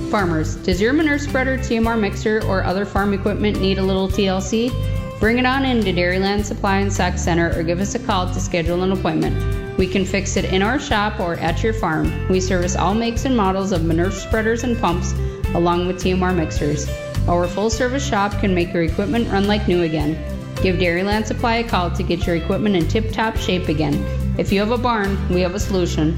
Farmers, does your manure spreader, TMR mixer, or other farm equipment need a little TLC? Bring it on in to Dairyland Supply and Sac Center or give us a call to schedule an appointment. We can fix it in our shop or at your farm. We service all makes and models of manure spreaders and pumps, along with TMR mixers. Our full-service shop can make your equipment run like new again. Give Dairyland Supply a call to get your equipment in tip-top shape again. If you have a barn, we have a solution.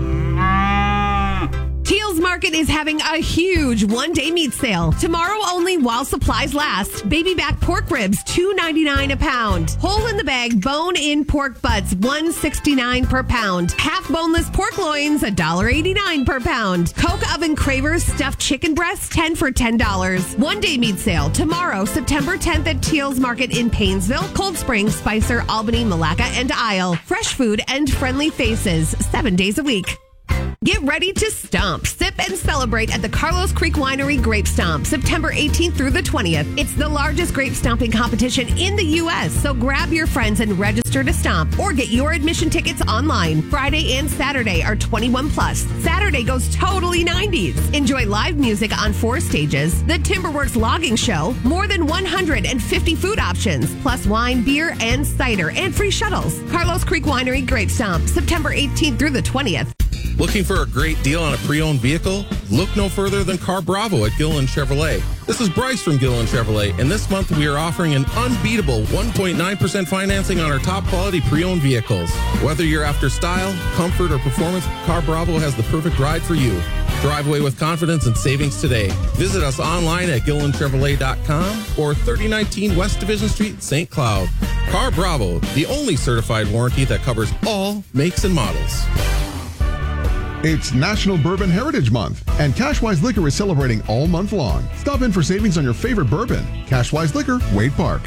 Teal's Market is having a huge one-day meat sale. Tomorrow only while supplies last. Baby back pork ribs, $2.99 a pound. Whole in the bag, bone-in pork butts, $1.69 per pound. Half boneless pork loins, $1.89 per pound. Coke oven cravers stuffed chicken breasts, 10 for $10. One-day meat sale tomorrow, September 10th at Teal's Market in Painesville, Cold Spring, Spicer, Albany, Malacca, and Isle. Fresh food and friendly faces, 7 days a week. Get ready to stomp, sip, and celebrate at the Carlos Creek Winery Grape Stomp, September 18th through the 20th. It's the largest grape stomping competition in the U.S., so grab your friends and register to stomp or get your admission tickets online. Friday and Saturday are 21 plus. Saturday goes totally 90s. Enjoy live music on 4 stages, the Timberworks logging show, more than 150 food options, plus wine, beer, and cider, and free shuttles. Carlos Creek Winery Grape Stomp, September 18th through the 20th. Looking for a great deal on a pre-owned vehicle? Look no further than Car Bravo at Gilliland Chevrolet. This is Bryce from Gilliland Chevrolet, and this month we are offering an unbeatable 1.9% financing on our top quality pre-owned vehicles. Whether you're after style, comfort, or performance, Car Bravo has the perfect ride for you. Drive away with confidence and savings today. Visit us online at GillilandChevrolet.com or 3019 West Division Street, St. Cloud. Car Bravo, the only certified warranty that covers all makes and models. It's National Bourbon Heritage Month, and Cashwise Liquor is celebrating all month long. Stop in for savings on your favorite bourbon. Cashwise Liquor, Wade Park.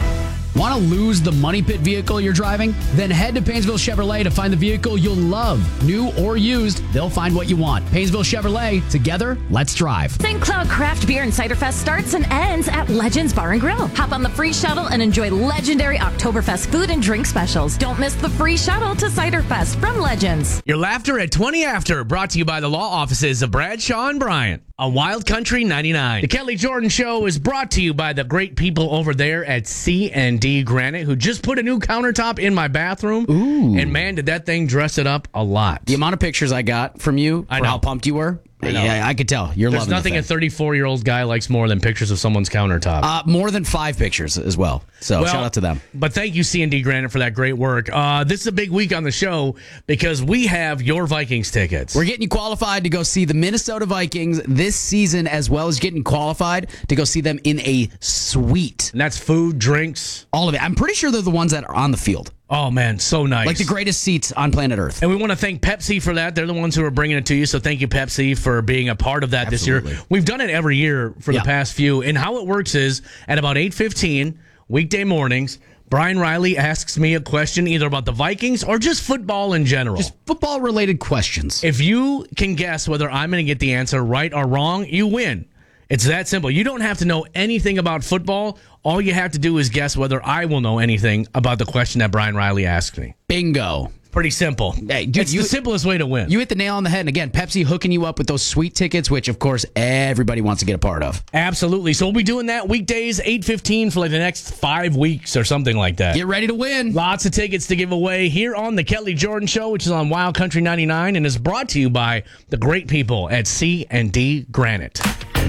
Want to lose the money pit vehicle you're driving? Then head to Painesville Chevrolet to find the vehicle you'll love. New or used, they'll find what you want. Painesville Chevrolet, together, let's drive. St. Cloud Craft Beer and Cider Fest starts and ends at Legends Bar and Grill. Hop on the free shuttle and enjoy legendary Oktoberfest food and drink specials. Don't miss the free shuttle to Cider Fest from Legends. Your laughter at 20 After, brought to you by the law offices of Bradshaw and Bryant. On Wild Country 99. The Kelly Jordan Show is brought to you by the great people over there at C&D Granite, who just put a new countertop in my bathroom. Ooh. And man, did that thing dress it up a lot. The amount of pictures I got from you, for how pumped you were. Yeah, I could tell. You're There's loving nothing a 34-year-old guy likes more than pictures of someone's countertop. More than 5 pictures as well. So shout out to them. But thank you, C&D Granite, for that great work. This is a big week on the show because we have your Vikings tickets. We're getting you qualified to go see the Minnesota Vikings this season, as well as getting qualified to go see them in a suite. And that's food, drinks. All of it. I'm pretty sure they're the ones that are on the field. Oh, man, so nice. Like the greatest seats on planet Earth. And we want to thank Pepsi for that. They're the ones who are bringing it to you. So thank you, Pepsi, for being a part of that this year. We've done it every year for the past few. And how it works is at about 8:15, weekday mornings, Brian Riley asks me a question either about the Vikings or just football in general. Just football-related questions. If you can guess whether I'm going to get the answer right or wrong, you win. It's that simple. You don't have to know anything about football. All you have to do is guess whether I will know anything about the question that Brian Riley asked me. Bingo. Pretty simple. Hey, dude, it's the simplest way to win. You hit the nail on the head. And again, Pepsi hooking you up with those sweet tickets, which, of course, everybody wants to get a part of. Absolutely. So we'll be doing that weekdays, 8:15 for like the next 5 weeks or something like that. Get ready to win. Lots of tickets to give away here on the Kelly Jordan Show, which is on Wild Country 99 and is brought to you by the great people at C&D Granite.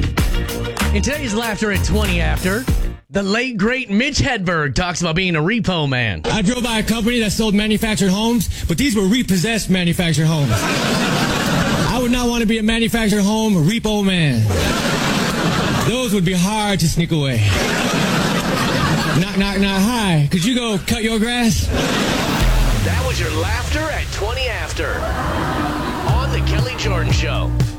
In today's Laughter at 20 After, the late, great Mitch Hedberg talks about being a repo man. I drove by a company that sold manufactured homes, but these were repossessed manufactured homes. I would not want to be a manufactured home repo man. Those would be hard to sneak away. Knock, knock, knock. Hi, could you go cut your grass? That was your Laughter at 20 After on the Kelly Jordan Show.